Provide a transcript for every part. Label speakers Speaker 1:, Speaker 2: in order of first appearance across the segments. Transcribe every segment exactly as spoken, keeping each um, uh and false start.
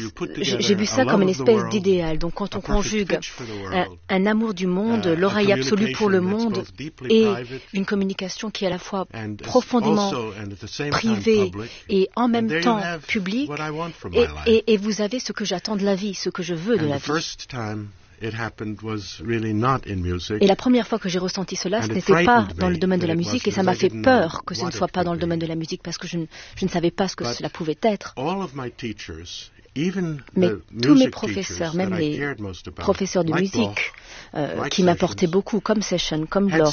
Speaker 1: j'ai vu ça comme une espèce d'idéal. Donc quand on conjugue un, un amour du monde, l'oreille absolue pour le monde et une communication qui est à la fois profondément privée et en même temps publique, et, et, et vous avez ce que j'attends de la vie, ce que je veux de la vie. Et la première fois que j'ai ressenti cela, ce n'était pas dans le domaine de la musique, et ça m'a fait peur que ce ne soit pas dans le domaine de la musique, parce que je ne, je ne savais pas ce que cela pouvait être. Mais tous mes professeurs, même les professeurs de musique, euh, qui m'apportaient beaucoup, comme Session, comme Bloch,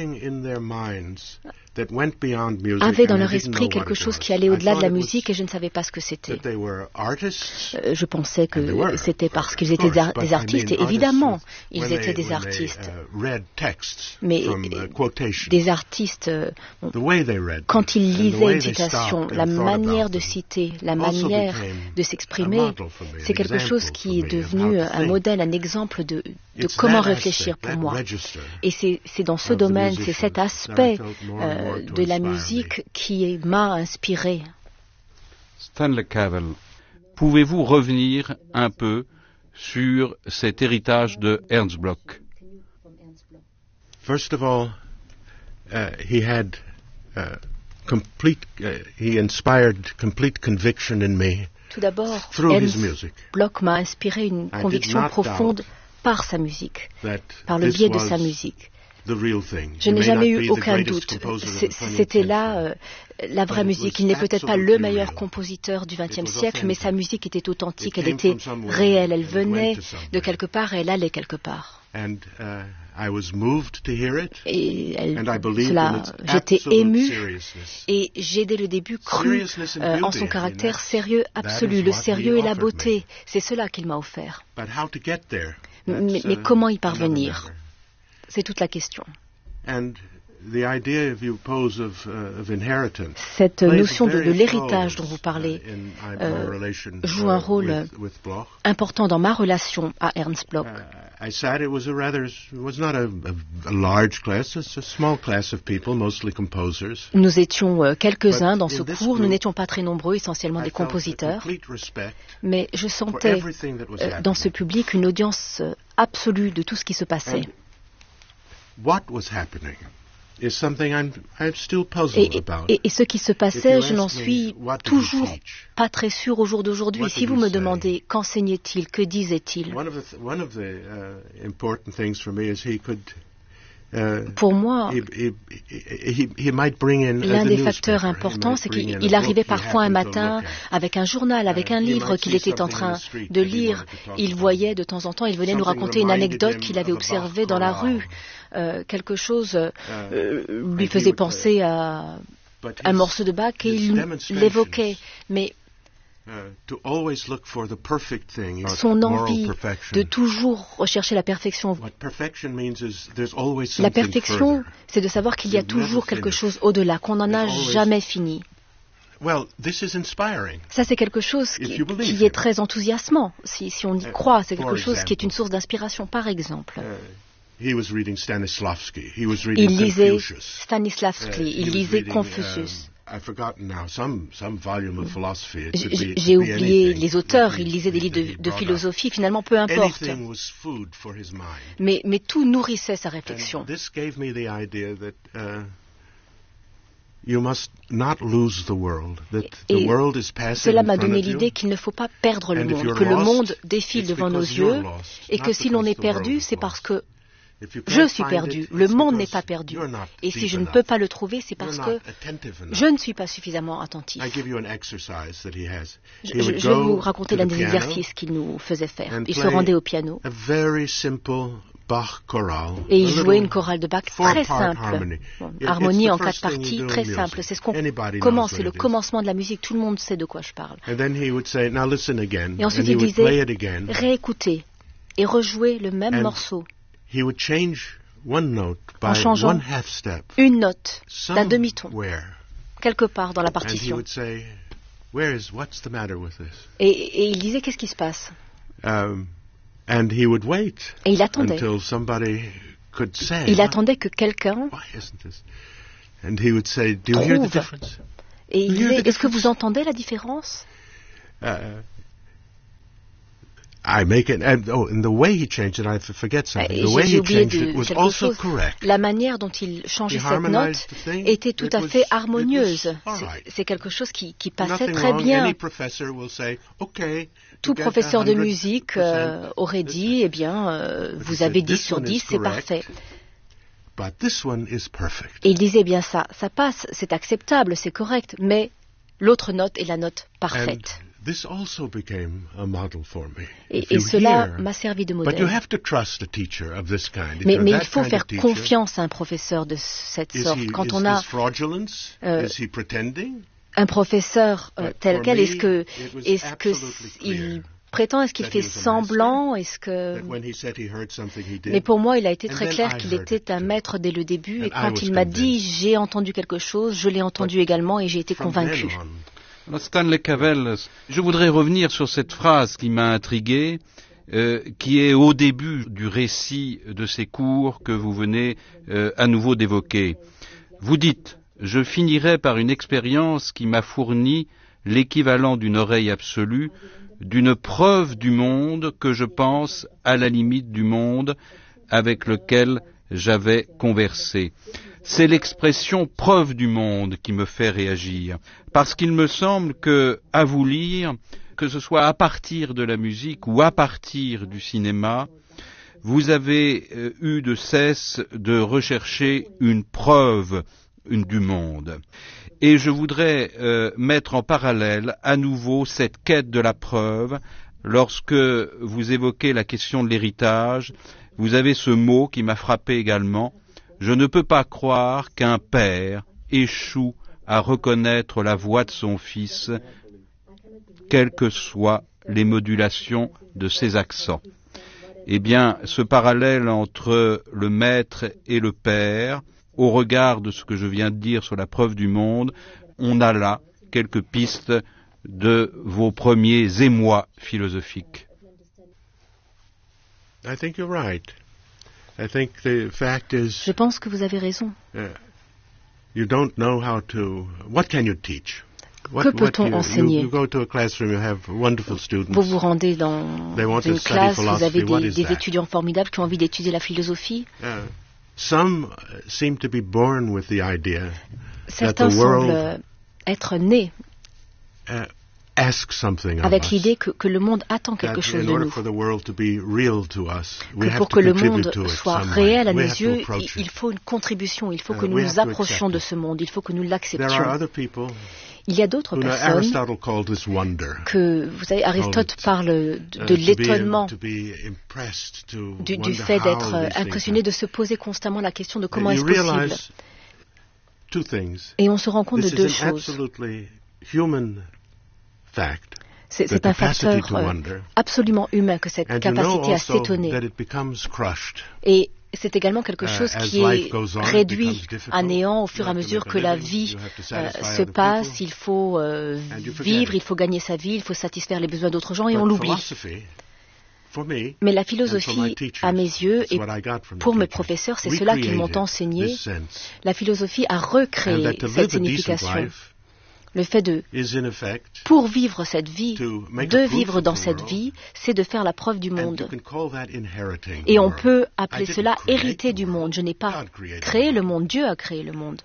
Speaker 1: avaient dans leur esprit quelque chose qui allait au-delà de la musique, et je ne savais pas ce que c'était. Euh, je pensais que c'était parce qu'ils étaient ar- des artistes, et évidemment, ils étaient des artistes. Mais des artistes, euh, quand ils lisaient une citation, la manière de citer, la manière de s'exprimer, c'est quelque chose qui est devenu un modèle, un exemple de, de comment réfléchir pour moi. Et c'est, c'est dans ce domaine, c'est cet aspect euh, de la musique qui m'a inspiré.
Speaker 2: Stanley Cavell, pouvez-vous revenir un peu sur cet héritage de Ernst Bloch?
Speaker 3: First of all, uh, he had uh, complete, uh, he inspired complete conviction in me.
Speaker 1: Tout d'abord, Ernst Bloch m'a inspiré une conviction profonde par sa musique, par le biais de sa musique. Je n'ai jamais eu aucun doute. C'était là euh, la vraie musique. Il n'est peut-être pas le meilleur compositeur du vingtième siècle, mais sa musique était authentique, elle était réelle, elle venait de quelque part et elle allait quelque part. Et elle, cela, j'étais ému et j'ai dès le début cru euh, en son caractère sérieux absolu, le sérieux et la beauté. C'est cela qu'il m'a offert. Mais, mais comment y parvenir ? C'est toute la question. Cette notion de, de l'héritage dont vous parlez euh, joue un rôle important dans ma relation à Ernst Bloch. Nous étions euh, quelques-uns dans ce cours, nous n'étions pas très nombreux, essentiellement des compositeurs, mais je sentais euh, dans ce public une audience euh, absolue de tout ce qui se passait.
Speaker 3: What was happening is something I'm, I'm still puzzled
Speaker 1: et,
Speaker 3: about.
Speaker 1: Et, et ce qui se passait, je n'en suis toujours pas très sûr au jour d'aujourd'hui. Si vous me demandez qu'enseignait-il, que disait-il, pour moi, l'un des facteurs importants, c'est qu'il arrivait parfois un matin avec un journal, avec un livre qu'il était en train de lire. Il voyait de temps en temps, il venait nous raconter une anecdote qu'il avait observée dans la rue. Euh, quelque chose euh, lui faisait penser à un morceau de Bach et il l'évoquait. Mais son envie de toujours rechercher la perfection. La perfection, c'est de savoir qu'il y a toujours quelque chose au-delà, qu'on n'en a jamais fini. Ça, c'est quelque chose qui, qui est très enthousiasmant. Si, si on y croit, c'est quelque chose qui est une source d'inspiration. Par exemple, il lisait Stanislavski, il lisait Confucius. J'ai oublié les auteurs, il lisait des livres de, de philosophie, finalement peu importe. Mais, mais tout nourrissait sa réflexion. Et cela m'a donné l'idée qu'il ne faut pas perdre le monde, que le monde défile devant nos yeux, et que si l'on est perdu, c'est parce que je suis perdu, le monde n'est pas perdu. Et si je ne peux pas le trouver, c'est parce que je ne suis pas suffisamment attentif. Je, je vais vous raconter l'un des exercices qu'il nous faisait faire. Il se rendait au piano et il jouait une chorale de Bach très simple. Bon, harmonie en quatre parties, très simple. C'est ce qu'on commence, c'est le commencement de la musique. Tout le monde sait de quoi je parle. Et ensuite il disait, réécoutez et rejouez le même morceau. En changeant une note d'un demi-ton, quelque part dans la partition. Et, et il disait, qu'est-ce qui se passe?
Speaker 3: Um, and he would wait
Speaker 1: Et il attendait.
Speaker 3: Until somebody could say,
Speaker 1: il attendait que quelqu'un
Speaker 3: and he would say, Do you hear the difference?
Speaker 1: Et il disait, est-ce que vous entendez la différence?
Speaker 3: Uh, I make it, and, oh, and the way he changed it, I forget something. The way he changed it was also correct.
Speaker 1: La manière dont il changeait cette note était tout à fait harmonieuse. C'est quelque chose qui, qui passait très bien. Tout professeur de musique euh, aurait dit, eh bien, euh, vous avez dix sur dix, c'est parfait. Et il disait, eh bien, ça, ça passe, c'est acceptable, c'est correct, mais l'autre note est la note parfaite.
Speaker 3: This also became a model for me.
Speaker 1: Et, et cela m'a servi de modèle.
Speaker 3: But you have to trust a teacher of this kind.
Speaker 1: Mais, mais il faut faire confiance à un professeur de cette sorte.
Speaker 3: He,
Speaker 1: Quand on a
Speaker 3: euh,
Speaker 1: un professeur euh, tel quel, est-ce que, est-ce que il prétend, est-ce qu'il fait semblant, est-ce que... Mais pour moi, il a été très clair qu'il était un maître dès le début. Et quand il m'a dit, j'ai entendu quelque chose, je l'ai entendu également et j'ai été convaincu.
Speaker 2: Stanley Cavell, je voudrais revenir sur cette phrase qui m'a intrigué, euh, qui est au début du récit de ces cours que vous venez euh, à nouveau d'évoquer. Vous dites, je finirai par une expérience qui m'a fourni l'équivalent d'une oreille absolue, d'une preuve du monde que je pense à la limite du monde avec lequel j'avais conversé. C'est l'expression « preuve du monde » qui me fait réagir, parce qu'il me semble que, à vous lire, que ce soit à partir de la musique ou à partir du cinéma, vous avez euh, eu de cesse de rechercher une preuve une, du monde. Et je voudrais euh, mettre en parallèle à nouveau cette quête de la preuve. Lorsque vous évoquez la question de l'héritage, vous avez ce mot qui m'a frappé également. Je ne peux pas croire qu'un père échoue à reconnaître la voix de son fils, quelles que soient les modulations de ses accents. Eh bien, ce parallèle entre le maître et le père, au regard de ce que je viens de dire sur la preuve du monde, on a là quelques pistes de vos premiers émois philosophiques.
Speaker 3: I think you're right. I think the fact is,
Speaker 1: je pense que vous avez raison.
Speaker 3: Uh, you don't know how to. What can you teach?
Speaker 1: What, que peut-on
Speaker 3: you,
Speaker 1: enseigner?
Speaker 3: You, you go to a classroom, you have wonderful students.
Speaker 1: Vous vous rendez dans une classe, vous avez des, des étudiants formidables qui ont envie d'étudier la philosophie.
Speaker 3: Uh, some seem to be born with the idea
Speaker 1: Certains
Speaker 3: that the world,
Speaker 1: semblent être nés
Speaker 3: uh, ask something
Speaker 1: avec
Speaker 3: of
Speaker 1: l'idée que, que le monde attend quelque chose de nous.
Speaker 3: For the world to be real to us, we
Speaker 1: que pour
Speaker 3: have
Speaker 1: que
Speaker 3: to
Speaker 1: le monde
Speaker 3: to
Speaker 1: soit réel à nos yeux, il, il faut une contribution, il faut que uh, nous nous approchions de ce monde, il faut que nous l'acceptions. Il y a d'autres personnes que, vous savez, Aristote parle de, de l'étonnement, du, du fait d'être impressionné, de se poser constamment la question de comment est-ce possible. Et on se rend compte de deux choses. C'est, c'est un facteur euh, absolument humain que cette capacité à s'étonner. Et c'est également quelque chose qui est réduit à néant au fur et à mesure que la vie euh, se passe. Il faut euh, vivre, il faut gagner sa vie, il faut satisfaire les besoins d'autres gens et on l'oublie. Mais la philosophie, à mes yeux, et pour mes professeurs, c'est cela qu'ils m'ont enseigné. La philosophie a recréé cette signification. Le fait de, pour vivre cette vie, de vivre dans cette vie, c'est de faire la preuve du monde. Et on peut appeler cela hériter du monde. Je n'ai pas créé le monde, Dieu a créé le monde.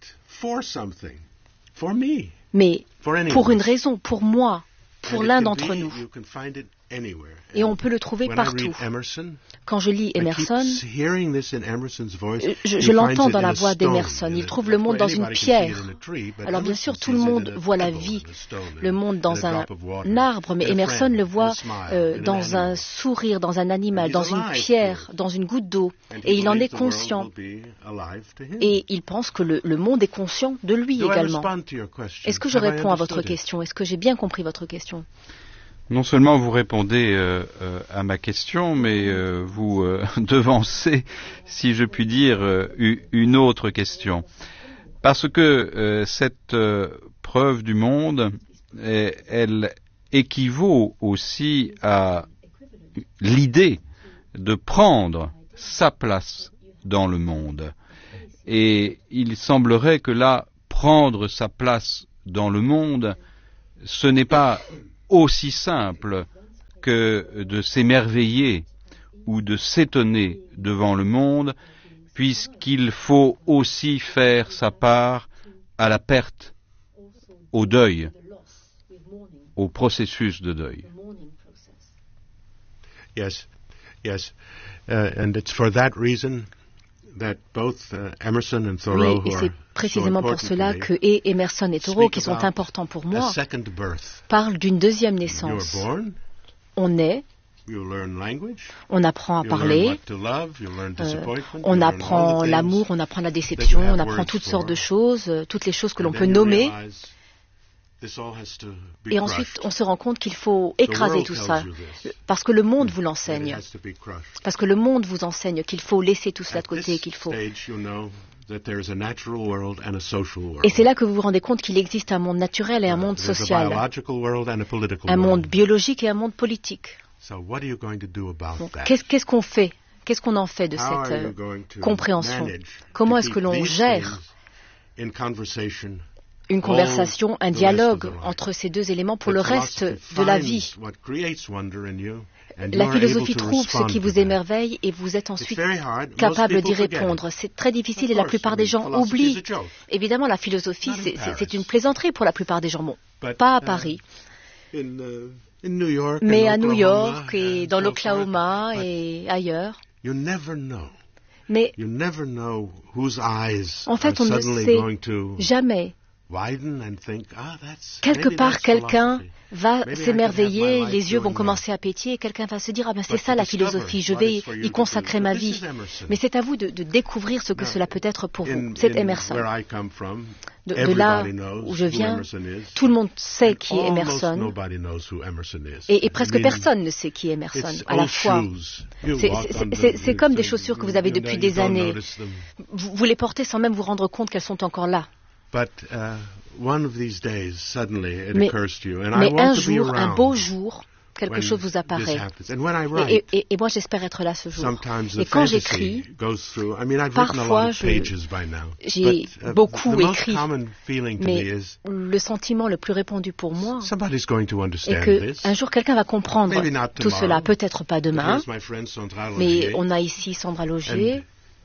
Speaker 1: Mais pour une raison, pour moi, pour l'un d'entre nous. Et on peut le trouver partout. Quand je lis Emerson, je, je l'entends dans la voix d'Emerson. Il trouve le monde dans une pierre. Alors bien sûr, tout le monde voit la vie, le monde dans un arbre, mais Emerson le voit euh, dans un sourire, dans un animal, dans une pierre, dans une goutte d'eau. Et il en est conscient. Et il pense que le, le monde est conscient de lui également. Est-ce que je réponds à votre question? Est-ce que j'ai bien compris votre question?
Speaker 2: Non seulement vous répondez euh, euh, à ma question, mais euh, vous euh, devancez, si je puis dire, euh, une autre question. Parce que euh, cette euh, preuve du monde, elle, elle équivaut aussi à l'idée de prendre sa place dans le monde. Et il semblerait que là, prendre sa place dans le monde, ce n'est pas aussi simple que de s'émerveiller ou de s'étonner devant le monde, puisqu'il faut aussi faire sa part à la perte, au deuil, au processus de deuil.
Speaker 3: Yes, yes, uh, and it's for that reason that both uh, Emerson and Thoreau,
Speaker 1: oui, et c'est précisément pour cela que et Emerson et Thoreau, qui sont importants pour moi, parlent d'une deuxième naissance. On naît, on apprend à parler, euh, on apprend l'amour, on apprend la déception, on apprend toutes sortes de choses, toutes les choses que l'on peut nommer. Et ensuite, on se rend compte qu'il faut écraser tout ça, parce que le monde vous l'enseigne, parce que le monde vous enseigne qu'il faut laisser tout cela de côté, qu'il faut... Et c'est là que vous vous rendez compte qu'il existe un monde naturel et un monde social, un monde biologique et un monde politique. Donc, qu'est-ce, qu'est-ce qu'on fait? Qu'est-ce qu'on en fait de cette euh, compréhension? Comment est-ce que l'on gère une conversation, un dialogue entre ces deux éléments pour le reste de la vie? La philosophie trouve ce qui vous émerveille et vous êtes ensuite capable d'y répondre. C'est très difficile et la plupart des gens oublient. Évidemment, la philosophie, c'est, c'est, c'est une plaisanterie pour la plupart des gens. Bon, pas à Paris, mais à New York et dans l'Oklahoma et ailleurs. Mais en fait, on ne sait jamais. Quelque part, quelqu'un va s'émerveiller, les yeux vont commencer à pétiller et quelqu'un va se dire « Ah ben c'est ça la philosophie, je vais y consacrer ma vie. » Mais c'est à vous de, de découvrir ce que cela peut être pour vous. C'est Emerson. De, de là où je viens, tout le monde sait qui est Emerson et, et presque personne ne sait qui est Emerson à la fois. C'est, c'est, c'est, c'est comme des chaussures que vous avez depuis des années. Vous, vous les portez sans même vous rendre compte qu'elles sont encore là.
Speaker 3: But, uh, one of these days, suddenly it
Speaker 1: mais,
Speaker 3: occurs to you, and
Speaker 1: mais
Speaker 3: I want
Speaker 1: un
Speaker 3: to be
Speaker 1: jour, un beau
Speaker 3: around
Speaker 1: jour, quelque chose vous apparaît.
Speaker 3: And when I write,
Speaker 1: et, et, et moi, j'espère être là ce jour. Et quand j'écris, I mean, parfois, je, j'ai but, uh, beaucoup écrit, mais le sentiment le plus répandu pour moi est qu'un jour, quelqu'un va comprendre tout cela. Peut-être pas demain, mais on a ici Sandra Logier.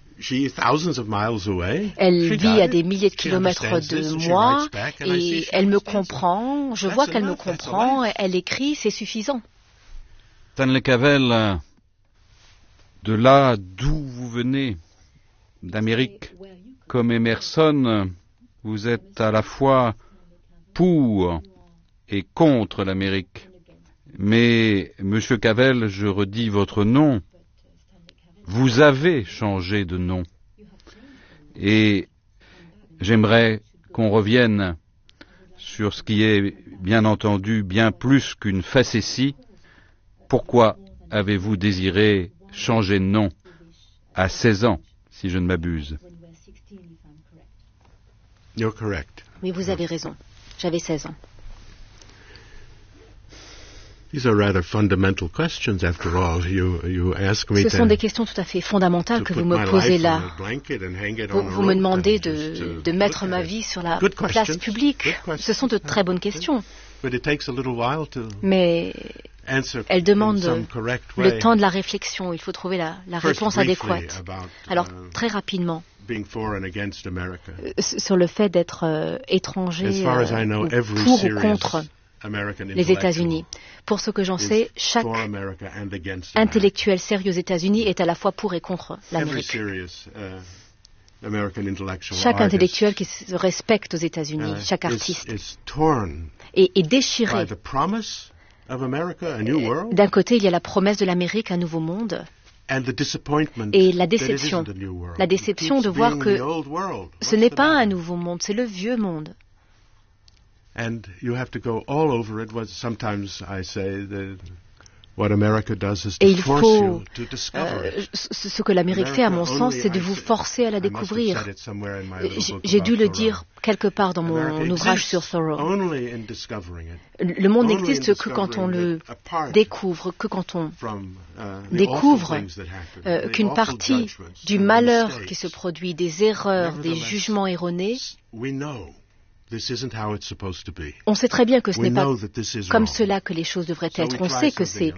Speaker 1: Elle vit à des milliers de kilomètres de moi et elle me comprend, je vois qu'elle me comprend, elle écrit, c'est suffisant.
Speaker 2: Stanley Cavell, de là d'où vous venez, d'Amérique, comme Emerson, vous êtes à la fois pour et contre l'Amérique. Mais, Monsieur Cavell, je redis votre nom. Vous avez changé de nom. Et j'aimerais qu'on revienne sur ce qui est, bien entendu, bien plus qu'une facétie. Pourquoi avez-vous désiré changer de nom à seize ans, si je ne m'abuse?
Speaker 3: You're correct.
Speaker 1: Oui, vous avez raison. J'avais seize ans.
Speaker 3: These are rather fundamental questions, after all. You, you ask me
Speaker 1: Ce sont des questions tout à fait fondamentales que vous me posez là. Vous, vous me demandez de, de mettre ma vie sur la place publique. Ce sont de très bonnes questions. Mais elles demandent le temps de la réflexion. Il faut trouver la, la réponse adéquate. Alors, très rapidement, sur le fait d'être euh, étranger euh, pour ou contre les États-Unis. Pour ce que j'en sais, chaque intellectuel sérieux aux États-Unis est à la fois pour et contre l'Amérique. Chaque intellectuel qui se respecte aux États-Unis, chaque artiste, est, est déchiré. D'un côté, il y a la promesse de l'Amérique, un nouveau monde, et la déception. La déception de voir que ce n'est pas un nouveau monde, c'est le vieux monde.
Speaker 3: And you have to go all over it. What sometimes I say that what America does is to force you to discover it.
Speaker 1: Ce que l'Amérique fait, à mon sens, c'est de vous forcer à la découvrir. J'ai dû le dire quelque part dans mon ouvrage sur Thoreau. Le monde n'existe que quand on le découvre, que quand on découvre euh, qu'une partie du malheur qui se produit, des erreurs, des jugements erronés, on sait très bien que ce n'est pas comme cela que les choses devraient être. On sait que c'est